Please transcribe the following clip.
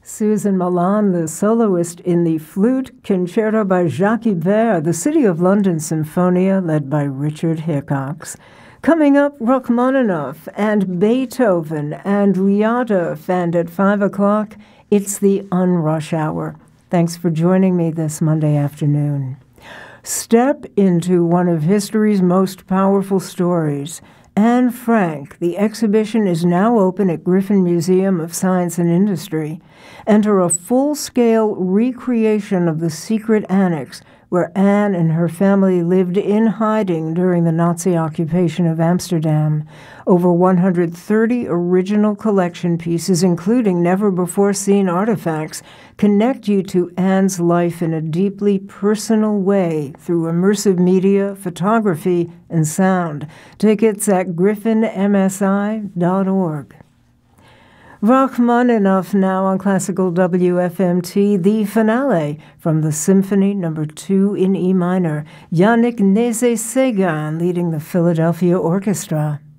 Susan Milan, the soloist in the Flute Concerto by Jacques Ibert, the City of London Symphonia, led by Richard Hickox. Coming up, Rachmaninoff and Beethoven and Ryadov, and at 5 o'clock, it's the Unrush Hour. Thanks for joining me this Monday afternoon. Step into one of history's most powerful stories. Anne Frank, the exhibition is now open at Griffin Museum of Science and Industry. Enter a full-scale recreation of the secret annex where Anne and her family lived in hiding during the Nazi occupation of Amsterdam. Over 130 original collection pieces, including never-before-seen artifacts, connect you to Anne's life in a deeply personal way through immersive media, photography, and sound. Tickets at griffinmsi.org. Rachmaninoff now on Classical WFMT, the finale from the Symphony No. 2 in E minor. Yannick Nézet-Séguin leading the Philadelphia Orchestra.